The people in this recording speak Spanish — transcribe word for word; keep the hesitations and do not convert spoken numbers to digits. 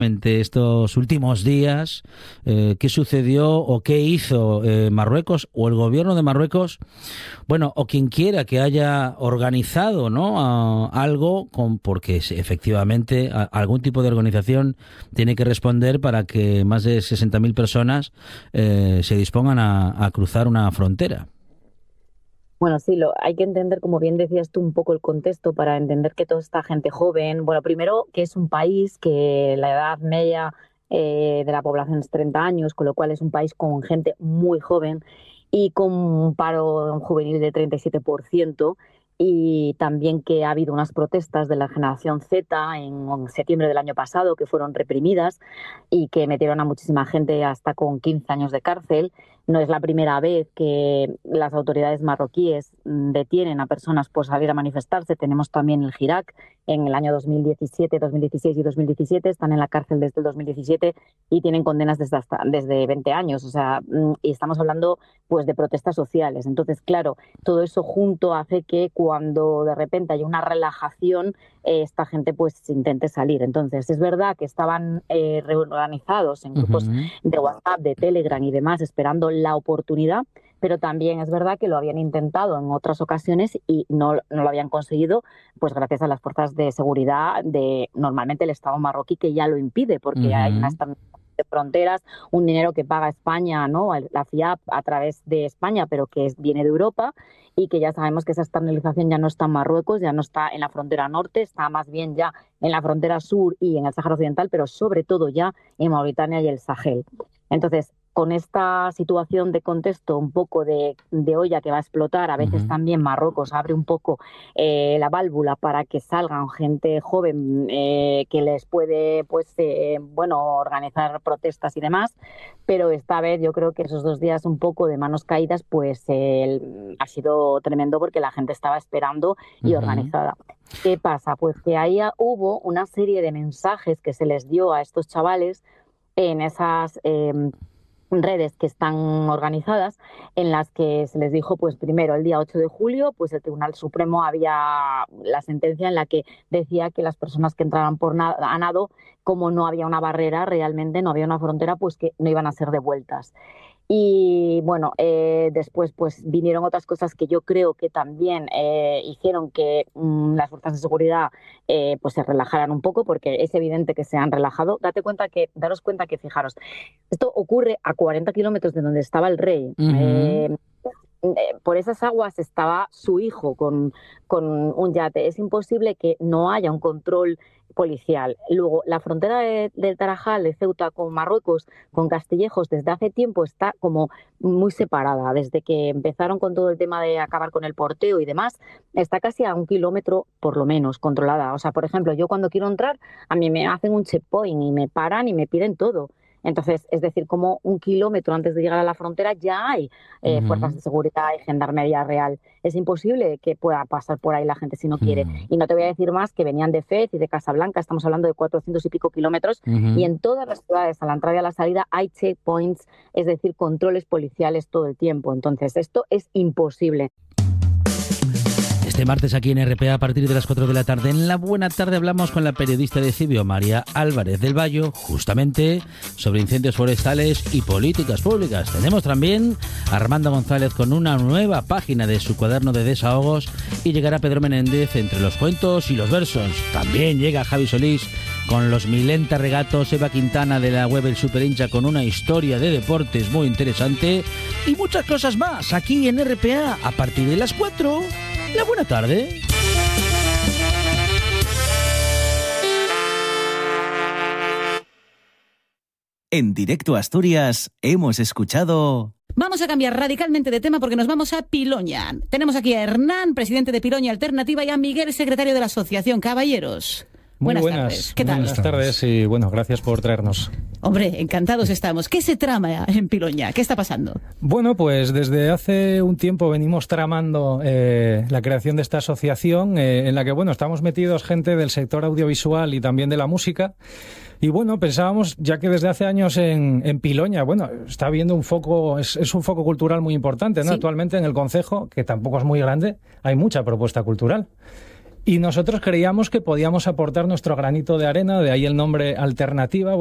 estos últimos días, eh, qué sucedió o qué hizo eh, Marruecos o el gobierno de Marruecos, bueno, o quien quiera que haya organizado, ¿no?, a, algo, con, porque efectivamente a, algún tipo de organización tiene que responder para que más de sesenta mil personas eh, se dispongan a, a cruzar una frontera. Bueno, sí, lo, hay que entender, como bien decías tú, un poco el contexto para entender que toda esta gente joven, bueno, primero que es un país que la edad media eh, de la población es treinta años, con lo cual es un país con gente muy joven y con un paro juvenil de treinta y siete por ciento, y también que ha habido unas protestas de la generación Z en, en septiembre del año pasado que fueron reprimidas y que metieron a muchísima gente hasta con quince años de cárcel. No es la primera vez que las autoridades marroquíes detienen a personas por salir a manifestarse. Tenemos también el Hirak en el año dos mil diecisiete, dos mil dieciséis y dos mil diecisiete. Están en la cárcel desde el dos mil diecisiete y tienen condenas desde, hasta, desde veinte años. O sea, y estamos hablando pues de protestas sociales. Entonces, claro, todo eso junto hace que cuando de repente haya una relajación, eh, esta gente pues intente salir. Entonces, es verdad que estaban eh, reorganizados en grupos uh-huh. de WhatsApp, de Telegram y demás, esperando la oportunidad, pero también es verdad que lo habían intentado en otras ocasiones y no, no lo habían conseguido, pues gracias a las fuerzas de seguridad de normalmente el Estado marroquí, que ya lo impide, porque uh-huh. hay unas de fronteras, un dinero que paga España, ¿no?, la F I A P a través de España, pero que es, viene de Europa, y que ya sabemos que esa externalización ya no está en Marruecos, ya no está en la frontera norte, está más bien ya en la frontera sur y en el Sáhara Occidental, pero sobre todo ya en Mauritania y el Sahel. Entonces, con esta situación de contexto, un poco de, de olla que va a explotar, a veces uh-huh. también Marruecos abre un poco eh, la válvula para que salgan gente joven eh, que les puede, pues, eh, bueno, organizar protestas y demás, pero esta vez yo creo que esos dos días un poco de manos caídas, pues eh, ha sido tremendo porque la gente estaba esperando y uh-huh. organizada. ¿Qué pasa? Pues que ahí hubo una serie de mensajes que se les dio a estos chavales en esas eh, redes que están organizadas, en las que se les dijo, pues primero, el día ocho de julio, pues el Tribunal Supremo había la sentencia en la que decía que las personas que entraran por na- a nado, como no había una barrera realmente, no había una frontera, pues que no iban a ser devueltas. Y bueno, eh, después pues vinieron otras cosas que yo creo que también eh, hicieron que mmm, las fuerzas de seguridad eh, pues se relajaran un poco, porque es evidente que se han relajado. Date cuenta que, daros cuenta que, fijaros, esto ocurre a cuarenta kilómetros de donde estaba el rey. Uh-huh. Eh, por esas aguas estaba su hijo con, con un yate. Es imposible que no haya un control policial. Luego, la frontera de, del Tarajal, de Ceuta con Marruecos, con Castillejos, desde hace tiempo está como muy separada. Desde que empezaron con todo el tema de acabar con el porteo y demás, está casi a un kilómetro, por lo menos, controlada. O sea, por ejemplo, yo cuando quiero entrar, a mí me hacen un checkpoint y me paran y me piden todo. Entonces, es decir, como un kilómetro antes de llegar a la frontera ya hay eh, uh-huh. fuerzas de seguridad y gendarmería real. Es imposible que pueda pasar por ahí la gente si no quiere. Uh-huh. Y no te voy a decir más que venían de Fez y de Casablanca, estamos hablando de cuatrocientos y pico kilómetros, uh-huh. y en todas las ciudades, a la entrada y a la salida, hay checkpoints, es decir, controles policiales todo el tiempo. Entonces, esto es imposible. Este martes aquí en R P A a partir de las cuatro de la tarde, en la Buena Tarde, hablamos con la periodista de Cibio, María Álvarez del Vallo, justamente sobre incendios forestales y políticas públicas. Tenemos también a Armando González con una nueva página de su cuaderno de desahogos, y llegará Pedro Menéndez entre los cuentos y los versos. También llega Javi Solís con los Milenta Regatos, Eva Quintana de la web El Superhincha con una historia de deportes muy interesante y muchas cosas más aquí en R P A a partir de las cuatro. La Buena Tarde. En Directo Asturias hemos escuchado... Vamos a cambiar radicalmente de tema porque nos vamos a Piloña. Tenemos aquí a Hernán, presidente de Piloña Alternativa, y a Miguel, secretario de la asociación. Caballeros, Muy buenas, buenas tardes. ¿Qué tal? Buenas tardes y bueno, gracias por traernos. Hombre, encantados estamos. ¿Qué se trama en Piloña? ¿Qué está pasando? Bueno, pues desde hace un tiempo venimos tramando eh, la creación de esta asociación eh, en la que, bueno, estamos metidos gente del sector audiovisual y también de la música. Y bueno, pensábamos, ya que desde hace años en, en Piloña, bueno, está habiendo un foco, es, es un foco cultural muy importante, ¿no? Sí. Actualmente en el concejo, que tampoco es muy grande, hay mucha propuesta cultural. Y nosotros creíamos que podíamos aportar nuestro granito de arena, de ahí el nombre Alternativa.